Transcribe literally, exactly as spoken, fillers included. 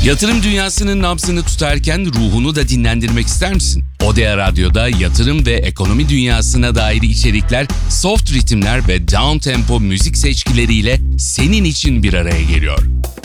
Yatırım dünyasının nabzını tutarken ruhunu da dinlendirmek ister misin? Odea Radyo'da yatırım ve ekonomi dünyasına dair içerikler, soft ritimler ve down tempo müzik seçkileriyle senin için bir araya geliyor.